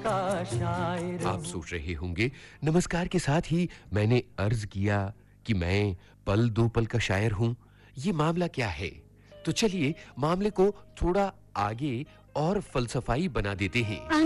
का शायर आप सोच रहे होंगे नमस्कार के साथ ही मैंने अर्ज किया कि मैं पल दो पल का शायर हूं। ये मामला क्या है? तो चलिए मामले को थोड़ा आगे और फलसफाई बना देते हैं।